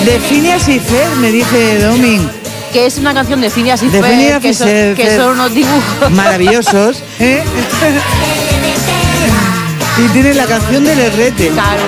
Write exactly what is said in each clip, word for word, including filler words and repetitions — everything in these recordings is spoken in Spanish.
De Phineas y Ferb, me dice Domin. Que es una canción de Phineas y De Ferb, Phineas que, y son, Ferb. que son unos dibujos Maravillosos, ¿eh? Y tiene la canción del Errete. Claro.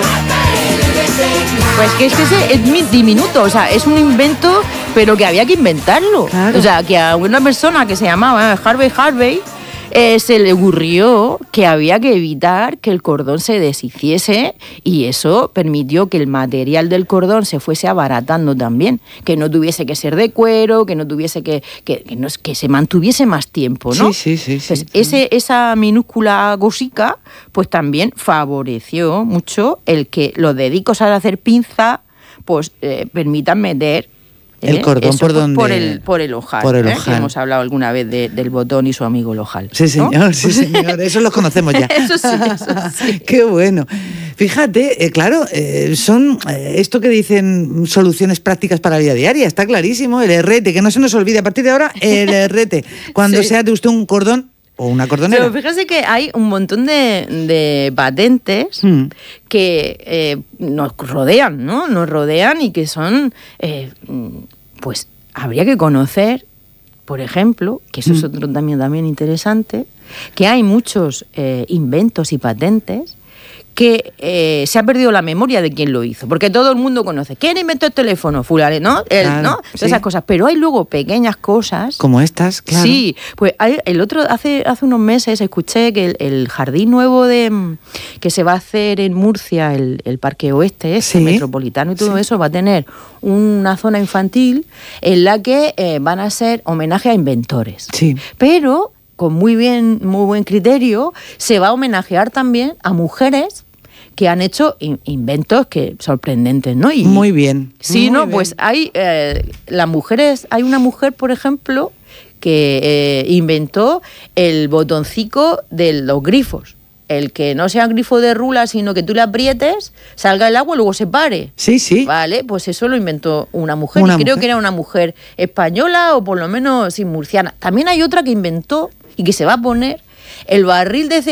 Pues que es que ese es mi- diminuto, o sea, es un invento, pero que había que inventarlo. Claro. O sea, que a una persona que se llamaba Harvey Harvey eh, se le ocurrió que había que evitar que el cordón se deshiciese, y eso permitió que el material del cordón se fuese abaratando también, que no tuviese que ser de cuero, que no tuviese que que, que, no, que se mantuviese más tiempo, ¿no? Sí, sí, sí, sí, Entonces, sí. ese, esa minúscula cosica, pues también favoreció mucho el que los dedicos al hacer pinza, pues eh, permitan meter El ¿eh? cordón Eso, por pues, donde- por el por el ojal, por el ¿eh? ojal. Que hemos hablado alguna vez de- del botón y su amigo el ojal, Sí, ¿no? señor, sí, señor. Eso los conocemos ya. Eso sí, eso sí. Qué bueno. Fíjate, eh, claro, eh, son eh, esto que dicen soluciones prácticas para la vida diaria. Está clarísimo. El herrete, que no se nos olvide. A partir de ahora, el herrete. Cuando Sí. sea de usted un cordón o una cordonera. Pero fíjese que hay un montón de, de patentes Mm. que eh, nos rodean, ¿no? Nos rodean y que son, eh, mm, pues, habría que conocer, por ejemplo, que eso es Mm. otro también, también interesante, que hay muchos eh, inventos y patentes que eh, se ha perdido la memoria de quién lo hizo, porque todo el mundo conoce. ¿Quién inventó el teléfono? Fulano, ¿no? Él, Claro, ¿no? Todas sí. esas cosas. Pero hay luego pequeñas cosas. Como estas, claro. Sí, pues hay- el otro hace hace unos meses escuché que el, el jardín nuevo de mm, que se va a hacer en Murcia, el, el Parque Oeste, este, Sí, metropolitano y todo sí. eso, va a tener una zona infantil en la que eh, van a ser homenaje a inventores. Sí. Pero con muy bien, muy buen criterio, se va a homenajear también a mujeres que han hecho in- inventos que sorprendentes, ¿no? Y, Muy bien. Sí, muy ¿no? bien. Pues hay eh, las mujeres, hay una mujer, por ejemplo, que eh, inventó el botoncico de los grifos. El que no sea grifo de rula, sino que tú le aprietes, salga el agua y luego se pare. Sí, sí. Vale, pues eso lo inventó una mujer. Una y creo mujer. que era una mujer española o por lo menos sí, murciana. También hay otra que inventó y que se va a poner el barril de